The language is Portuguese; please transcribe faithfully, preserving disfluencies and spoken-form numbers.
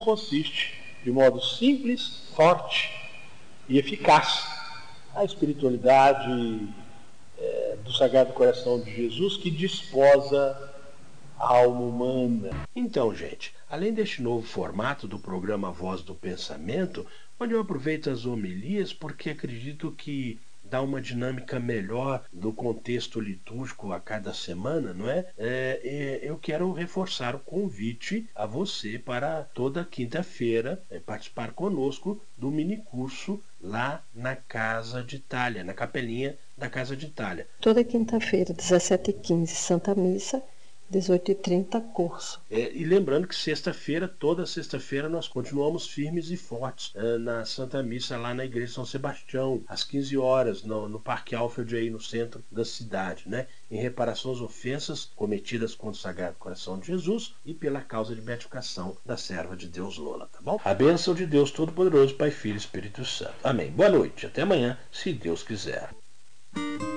consiste, de modo simples, forte e eficaz, a espiritualidade é, do Sagrado Coração de Jesus, que desposa a alma humana. Então, gente, além deste novo formato do programa Voz do Pensamento, onde eu aproveito as homilias porque acredito que dá uma dinâmica melhor do contexto litúrgico a cada semana, não é? É, é eu quero reforçar o convite a você para toda quinta-feira é, participar conosco do minicurso lá na Casa de Itália, na capelinha da Casa de Itália. Toda quinta-feira, dezessete e quinze, Santa Missa, dezoito e trinta, curso. É, e lembrando que sexta-feira, toda sexta-feira, nós continuamos firmes e fortes é, na Santa Missa lá na Igreja São Sebastião, às quinze horas, no, no Parque Alfred, aí no centro da cidade, né? Em reparação às ofensas cometidas contra o Sagrado Coração de Jesus e pela causa de beatificação da serva de Deus Lola, tá bom? A bênção de Deus Todo-Poderoso, Pai, Filho e Espírito Santo. Amém. Boa noite. Até amanhã, se Deus quiser.